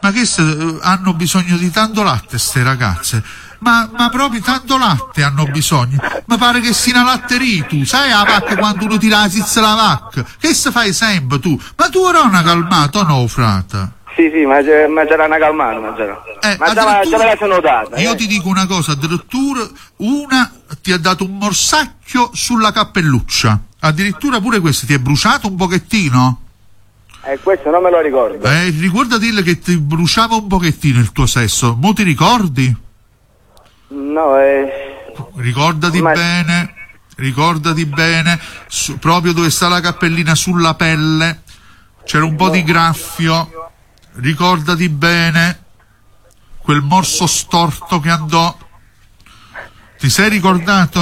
ma che hanno bisogno di tanto latte ste ragazze, ma proprio tanto latte hanno bisogno, mi pare che sia una latteria tu, sai la vacca quando uno tira la zizza la vacca, che se fai sempre tu, ma tu ora una calmata o no frate? Sì, ma c'era una calmata, ma già me la sono data. Io ti dico una cosa, addirittura una ti ha dato un morsacchio sulla cappelluccia, addirittura pure questo ti è bruciato un pochettino? Questo non me lo ricordo. Ricordati che ti bruciava un pochettino il tuo sesso, mo ti ricordi? No, Ricordati bene, proprio dove sta la cappellina sulla pelle, c'era un po' di graffio. Ricordati bene quel morso storto che andò. Ti sei ricordato?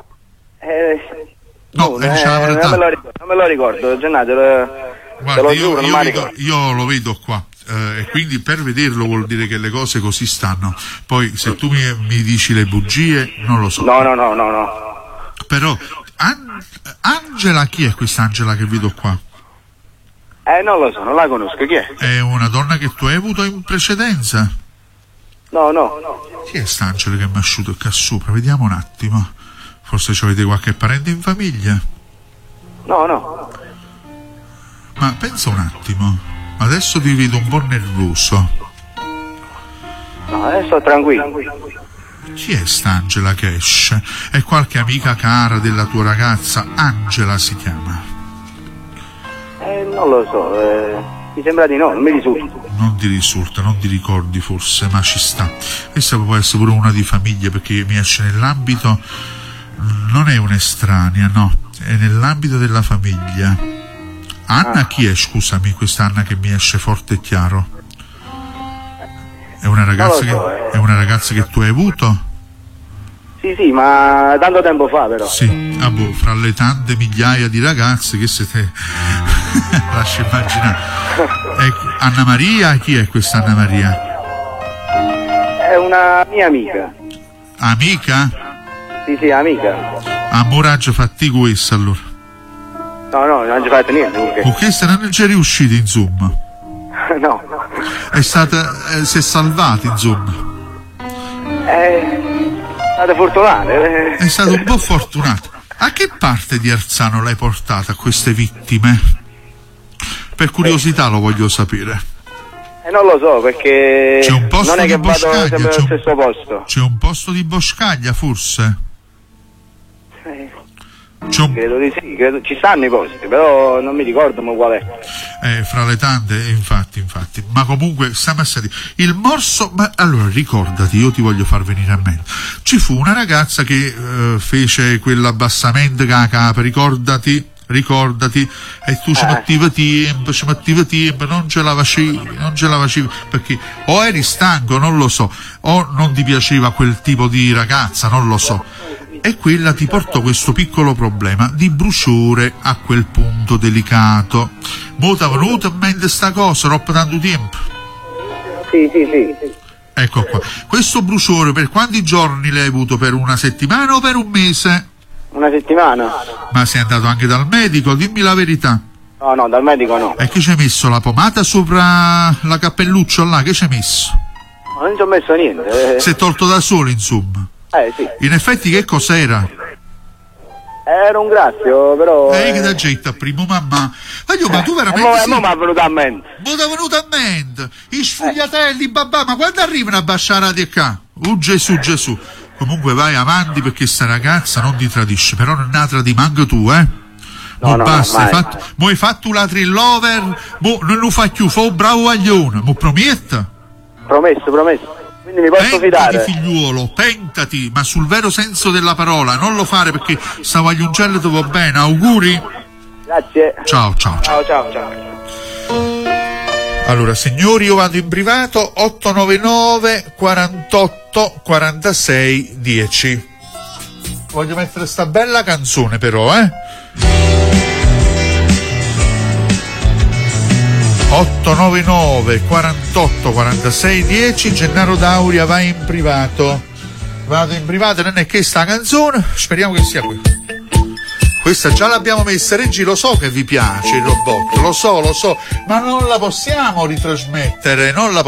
No, non me lo ricordo, Gennaro, guarda, lo giuro, non mi ricordo. io lo vedo qua, e quindi per vederlo vuol dire che le cose così stanno. Poi se tu mi dici le bugie non lo so. No. Però Angela, chi è questa Angela che vedo qua? Non lo so, non la conosco, chi è? È una donna che tu hai avuto in precedenza? No. Chi è st'Angela che mi ha asciutto qua sopra? Vediamo un attimo. Forse ci avete qualche parente in famiglia? No. Ma pensa un attimo. Adesso ti vedo un po' nervoso. No, adesso tranquillo. Chi è st'Angela che esce? È qualche amica cara della tua ragazza? Angela si chiama. Non lo so, mi sembra di no, non mi risulta. Non ti risulta, non ti ricordi forse, ma ci sta. Questa può essere pure una di famiglia, perché mi esce nell'ambito, non è un'estranea, no, è nell'ambito della famiglia. Anna chi è, scusami, questa Anna che mi esce forte e chiaro? È una ragazza che tu hai avuto? Sì, ma tanto tempo fa però. Sì, fra le tante migliaia di ragazze che siete lascia immaginare. Anna Maria, chi è questa Anna Maria? È una mia amica. Amica? Sì, amica. Ammoraggio fatti questo allora. No, non ci fate niente. Con questa non ci è riuscito insomma. No. Si è salvato insomma. State fortunate. È stato un po' fortunato. A che parte di Arzano l'hai portata queste vittime? Per curiosità lo voglio sapere. Non lo so, perché c'è un posto non è di che vado boscaglia, sempre allo stesso posto. C'è un posto di boscaglia forse? Credo di sì, ci stanno i posti, però non mi ricordo qual è. Fra le tante, infatti. Ma comunque, stiamo assenti. Il morso, ma allora ricordati, io ti voglio far venire a mente. Ci fu una ragazza che fece quell'abbassamento che a capo, ricordati, e tu ci mettevi tempo, non ce la facevi, perché o eri stanco, non lo so, o non ti piaceva quel tipo di ragazza, non lo so. E quella ti portò questo piccolo problema di bruciore a quel punto delicato. Mo' t'è venuta in mente sta cosa dopo tanto tempo? Sì. Ecco qua. Questo bruciore per quanti giorni l'hai avuto? Per una settimana o per un mese? Una settimana. Ma sei andato anche dal medico? Dimmi la verità. No, dal medico no. E che ci hai messo? La pomata sopra la cappelluccia là? Che ci hai messo? Non ci ho messo niente. Si è tolto da solo insomma. Sì. In effetti che cos'era? Era un graffio, però. Che da getta primo mamma. Ma tu veramente. Mi è venuto a mente. I sfogliatelli, babà, ma quando arrivano a Basciarati qua? Gesù. Comunque vai avanti perché sta ragazza non ti tradisce, però non la tradi manco tu, No, basta, mo hai fatto la trillover, mo non lo fai più, fa un bravo vaglione, mo prometta? Promesso. Quindi mi posso fidare. Figliuolo, pentati, ma sul vero senso della parola, non lo fare perché sta vaglioncello ti va bene, auguri? Grazie. Ciao. Allora, signori, io vado in privato, 899 48 46 10. Voglio mettere sta bella canzone però, 899 48 46 10. Gennaro Dauria va in privato. Vado in privato, non è che sta canzone, speriamo che sia qui. Questa già l'abbiamo messa, Reggi, lo so che vi piace il robot, lo so, ma non la possiamo ritrasmettere,